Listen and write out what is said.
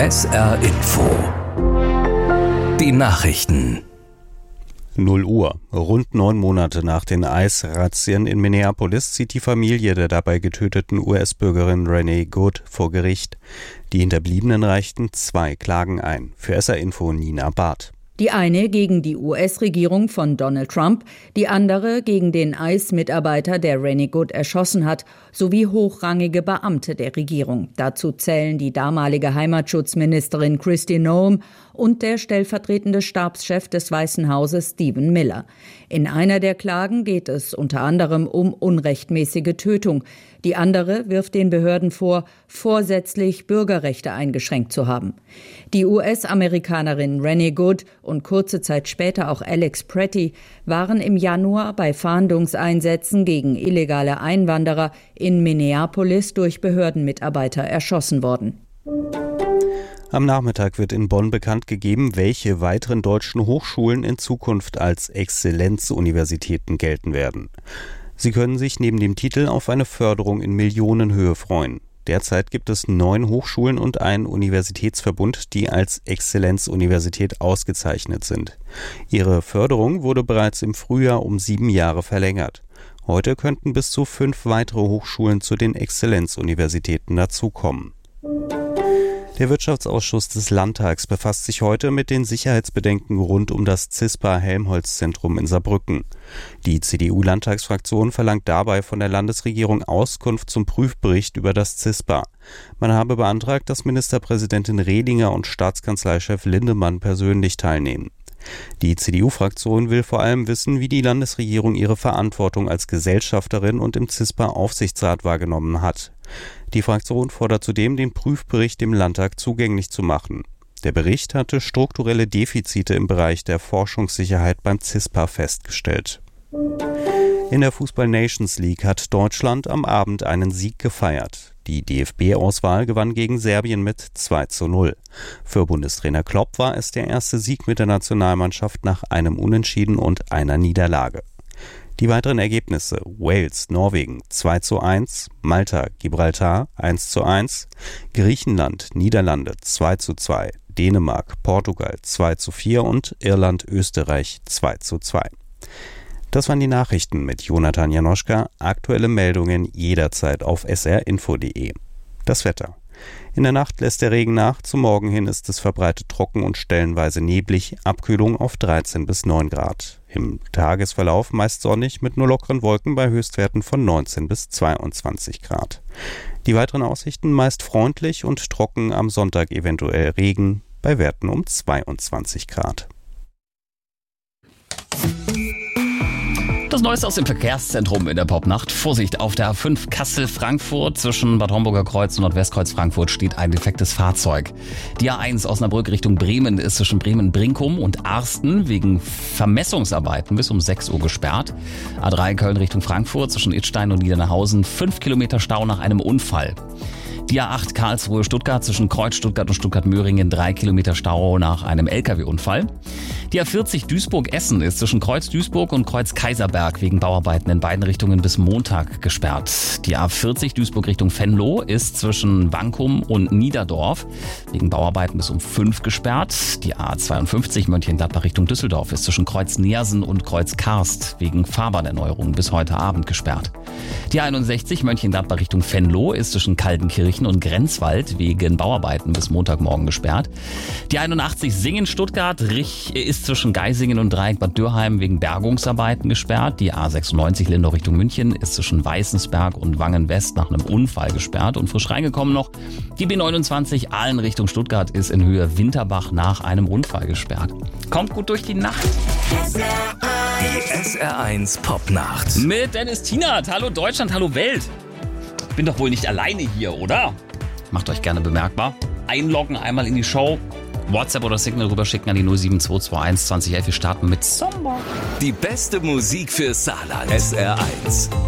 SR Info. Die Nachrichten. 0 Uhr. Rund 9 Monate nach den ICE-Razzien in Minneapolis zieht die Familie der dabei getöteten US-Bürgerin Renee Good vor Gericht. Die Hinterbliebenen reichten 2 Klagen ein. Für SR Info Nina Barth. Die eine gegen die US-Regierung von Donald Trump, die andere gegen den ICE-Mitarbeiter, der Renee Good erschossen hat, sowie hochrangige Beamte der Regierung. Dazu zählen die damalige Heimatschutzministerin Kristi Noem und der stellvertretende Stabschef des Weißen Hauses Stephen Miller. In einer der Klagen geht es unter anderem um unrechtmäßige Tötung. Die andere wirft den Behörden vor, vorsätzlich Bürgerrechte eingeschränkt zu haben. Die US-Amerikanerin Renee Good und kurze Zeit später auch Alex Pretty waren im Januar bei Fahndungseinsätzen gegen illegale Einwanderer in Minneapolis durch Behördenmitarbeiter erschossen worden. Am Nachmittag wird in Bonn bekannt gegeben, welche weiteren deutschen Hochschulen in Zukunft als Exzellenzuniversitäten gelten werden. Sie können sich neben dem Titel auf eine Förderung in Millionenhöhe freuen. Derzeit gibt es 9 Hochschulen und einen Universitätsverbund, die als Exzellenzuniversität ausgezeichnet sind. Ihre Förderung wurde bereits im Frühjahr um 7 Jahre verlängert. Heute könnten bis zu 5 weitere Hochschulen zu den Exzellenzuniversitäten dazukommen. Der Wirtschaftsausschuss des Landtags befasst sich heute mit den Sicherheitsbedenken rund um das CISPA-Helmholtz-Zentrum in Saarbrücken. Die CDU-Landtagsfraktion verlangt dabei von der Landesregierung Auskunft zum Prüfbericht über das CISPA. Man habe beantragt, dass Ministerpräsidentin Rehlinger und Staatskanzleichef Lindemann persönlich teilnehmen. Die CDU-Fraktion will vor allem wissen, wie die Landesregierung ihre Verantwortung als Gesellschafterin und im CISPA-Aufsichtsrat wahrgenommen hat. Die Fraktion fordert zudem, den Prüfbericht dem Landtag zugänglich zu machen. Der Bericht hatte strukturelle Defizite im Bereich der Forschungssicherheit beim CISPA festgestellt. In der Fußball-Nations League hat Deutschland am Abend einen Sieg gefeiert. Die DFB-Auswahl gewann gegen Serbien mit 2:0. Für Bundestrainer Klopp war es der erste Sieg mit der Nationalmannschaft nach einem Unentschieden und einer Niederlage. Die weiteren Ergebnisse: Wales, Norwegen 2:1, Malta, Gibraltar 1:1, Griechenland, Niederlande 2:2, Dänemark, Portugal 2:4 und Irland, Österreich 2:2. Das waren die Nachrichten mit Jonathan Janoschka. Aktuelle Meldungen jederzeit auf srinfo.de. Das Wetter. In der Nacht lässt der Regen nach. Zum Morgen hin ist es verbreitet trocken und stellenweise neblig. Abkühlung auf 13 bis 9 Grad. Im Tagesverlauf meist sonnig mit nur lockeren Wolken bei Höchstwerten von 19 bis 22 Grad. Die weiteren Aussichten meist freundlich und trocken, am Sonntag eventuell Regen bei Werten um 22 Grad. Das Neueste aus dem Verkehrszentrum in der Popnacht. Vorsicht, auf der A5 Kassel-Frankfurt zwischen Bad Homburger Kreuz und Nordwestkreuz Frankfurt steht ein defektes Fahrzeug. Die A1 Osnabrück Richtung Bremen ist zwischen Bremen-Brinkum und Arsten wegen Vermessungsarbeiten bis um 6 Uhr gesperrt. A3 Köln Richtung Frankfurt zwischen Idstein und Niedernhausen 5 Kilometer Stau nach einem Unfall. Die A8 Karlsruhe-Stuttgart zwischen Kreuz Stuttgart und Stuttgart-Möhringen 3 Kilometer Stau nach einem LKW-Unfall. Die A40 Duisburg-Essen ist zwischen Kreuz Duisburg und Kreuz Kaiserberg wegen Bauarbeiten in beiden Richtungen bis Montag gesperrt. Die A40 Duisburg Richtung Venlo ist zwischen Wankum und Niederdorf wegen Bauarbeiten bis um 5 gesperrt. Die A52 Mönchengladbach Richtung Düsseldorf ist zwischen Kreuz Neersen und Kreuz Karst wegen Fahrbahnerneuerung bis heute Abend gesperrt. Die A61 Mönchengladbach Richtung Venlo ist zwischen Kaldenkirchen und Grenzwald wegen Bauarbeiten bis Montagmorgen gesperrt. Die 81 Singen-Stuttgart ist zwischen Geisingen und Dreieck Bad Dürheim wegen Bergungsarbeiten gesperrt. Die A96 Lindau Richtung München ist zwischen Weißensberg und Wangen-West nach einem Unfall gesperrt. Und frisch reingekommen noch, die B29 Aalen Richtung Stuttgart ist in Höhe Winterbach nach einem Unfall gesperrt. Kommt gut durch die Nacht. Die SR1 Popnacht. Mit Dennis Tienert. Hallo Deutschland, hallo Welt. Bin doch wohl nicht alleine hier, oder? Macht euch gerne bemerkbar. Einloggen einmal in die Show. WhatsApp oder Signal rüberschicken an die 07221 2011. Wir starten mit Sommer. Die beste Musik für Saarland. SR1.